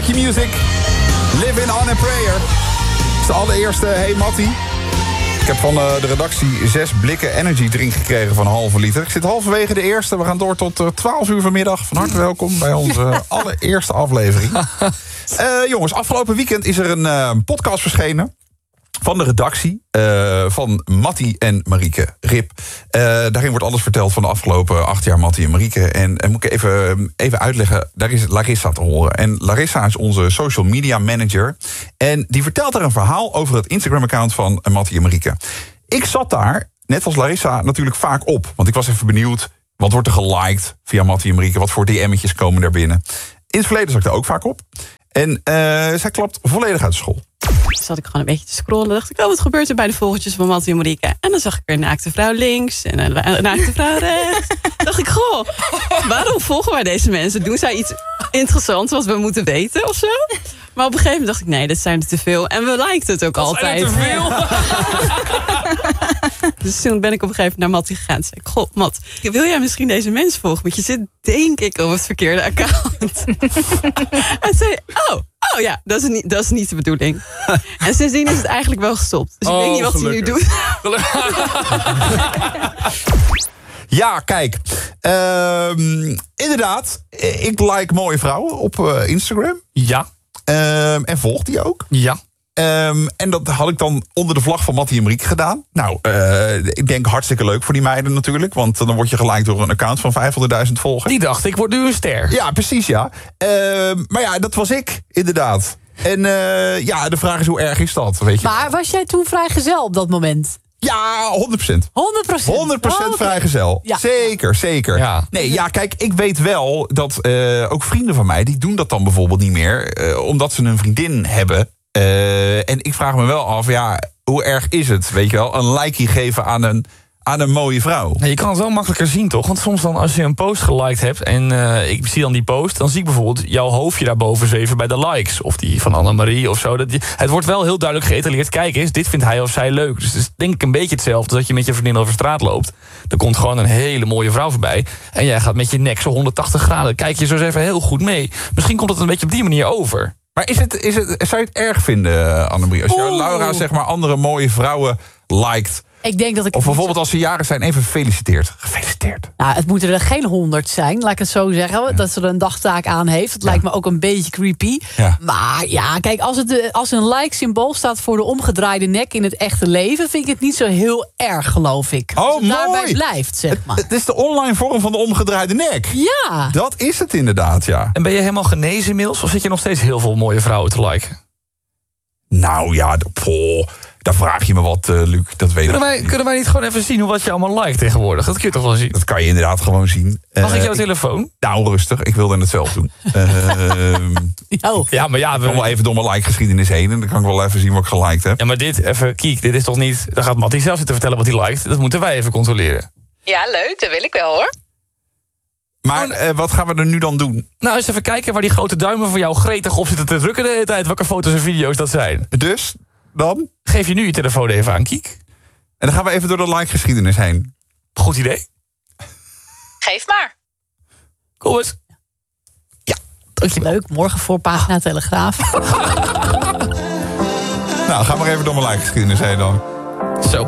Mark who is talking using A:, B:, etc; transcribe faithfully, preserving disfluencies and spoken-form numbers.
A: Funky Music. Living on a Prayer. Het is de allereerste Hey Mattie. Ik heb van uh, de redactie zes blikken energy drink gekregen van een halve liter. Ik zit halverwege de eerste. We gaan door tot uh, twaalf uur vanmiddag. Van harte welkom bij onze uh, allereerste aflevering. Uh, jongens, afgelopen weekend is er een uh, podcast verschenen van de redactie uh, van Mattie en Marieke Rip. Uh, daarin wordt alles verteld van de afgelopen acht jaar Mattie en Marieke. En, en moet ik even, even uitleggen, daar is Larissa te horen. En Larissa is onze social media manager. En die vertelt daar een verhaal over het Instagram-account van Mattie en Marieke. Ik zat daar, net als Larissa, natuurlijk vaak op. Want ik was even benieuwd, wat wordt er geliked via Mattie en Marieke? Wat voor D M'tjes komen daar binnen? In het verleden zat ik er ook vaak op. En uh, zij klapt volledig uit de school.
B: Zat ik gewoon een beetje te scrollen. Dacht ik, oh, wat gebeurt er bij de vogeltjes van Mattie en Marieke? En dan zag ik er een naakte vrouw links en een naakte vrouw rechts. Dacht ik, goh, waarom volgen wij deze mensen? Doen zij iets interessants wat we moeten weten of zo? Maar op een gegeven moment dacht ik, nee, dit zijn er te veel. En we likten het ook dat altijd.
C: Dat zijn er te veel.
B: Dus toen ben ik op een gegeven moment naar Mattie gegaan. En zei ik, goh, Mat, wil jij misschien deze mensen volgen? Want je zit, denk ik, op het verkeerde account. En zei, oh, oh ja, dat is, niet, dat is niet de bedoeling. En sindsdien is het eigenlijk wel gestopt. Dus ik
C: oh,
B: weet niet wat
C: gelukkig.
B: hij nu doet.
A: Ja, kijk. Uh, inderdaad, ik like mooie vrouwen op uh, Instagram.
C: Ja.
A: Uh, en volg die ook.
C: Ja.
A: Um, en dat had ik dan onder de vlag van Mattie en Marieke gedaan. Nou, uh, ik denk hartstikke leuk voor die meiden natuurlijk. Want dan word je gelijk door een account van vijfhonderdduizend volgers.
C: Die dacht, ik word nu een ster.
A: Ja, precies, ja. Uh, maar ja, dat was ik, inderdaad. En uh, ja, de vraag is, hoe erg is dat? Weet je?
D: Maar was jij toen vrijgezel op dat moment?
A: Ja, honderd procent.
D: honderd procent?
A: honderd procent oh, okay. vrijgezel. Ja. Zeker, zeker. Ja. Nee, ja, kijk, ik weet wel dat uh, ook vrienden van mij, die doen dat dan bijvoorbeeld niet meer. Uh, omdat ze een vriendin hebben. Uh, en ik vraag me wel af, ja, hoe erg is het? Weet je wel, een likeje geven aan een, aan een mooie vrouw.
C: Nee, je kan het wel makkelijker zien, toch? Want soms dan, als je een post geliked hebt en uh, ik zie dan die post, dan zie ik bijvoorbeeld jouw hoofdje daarboven zweven bij de likes. Of die van Annemarie of zo. Dat die, het wordt wel heel duidelijk geëtaleerd. Kijk eens, dit vindt hij of zij leuk. Dus het is denk ik een beetje hetzelfde dat je met je vriendin over straat loopt. Er komt gewoon een hele mooie vrouw voorbij. En jij gaat met je nek zo honderdtachtig graden. Kijk je zo eens even heel goed mee. Misschien komt het een beetje op die manier over.
A: Maar is het, is het, zou je het erg vinden, Annemarie? Als jou, Laura, zeg maar, andere mooie vrouwen liked.
D: Ik denk dat ik
A: of bijvoorbeeld als ze jarig zijn, even gefeliciteerd. Gefeliciteerd.
D: Nou, het moeten er geen honderd zijn, laat ik het zo zeggen. Ja. Dat ze er een dagtaak aan heeft. Dat ja. lijkt me ook een beetje creepy. Ja. Maar ja, kijk, als, het, als een like-symbool staat voor de omgedraaide nek in het echte leven, vind ik het niet zo heel erg, geloof ik.
A: Oh,
D: als het
A: mooi.
D: daarbij blijft, zeg maar.
A: Het, het is de online vorm van de omgedraaide nek.
D: Ja.
A: Dat is het inderdaad, ja.
C: En ben je helemaal genezen inmiddels? Of zit je nog steeds heel veel mooie vrouwen te liken?
A: Nou ja, poh. Daar vraag je me wat, uh, Luc. Dat weet
C: kunnen, wij, kunnen wij niet gewoon even zien hoe wat je allemaal liked tegenwoordig? Dat kun je toch wel zien?
A: Dat kan je inderdaad gewoon zien.
C: Mag uh, ik jouw
A: ik,
C: telefoon?
A: Nou, rustig. Ik wilde het zelf doen. uh,
C: ja, maar ja,
A: we gaan wel even door mijn like-geschiedenis heen. En dan kan ik wel even zien wat ik geliked heb.
C: Ja, maar dit, even, kiek, dit is toch niet... Dan gaat Mattie zelf zitten vertellen wat hij liked. Dat moeten wij even controleren.
B: Ja, leuk. Dat wil ik wel, hoor.
A: Maar uh, wat gaan we er nu dan doen?
C: Nou, eens even kijken waar die grote duimen van jou gretig op zitten te drukken de hele tijd. Welke foto's en video's dat zijn.
A: Dus, dan?
C: Geef je nu je telefoon even aan, Kiek.
A: En dan gaan we even door de like-geschiedenis heen.
C: Goed idee.
B: Geef maar.
C: Kom eens.
A: Ja, dankjewel.
D: Leuk, morgen voor pagina Telegraaf.
A: Nou, ga maar even door mijn like-geschiedenis heen dan.
C: Zo.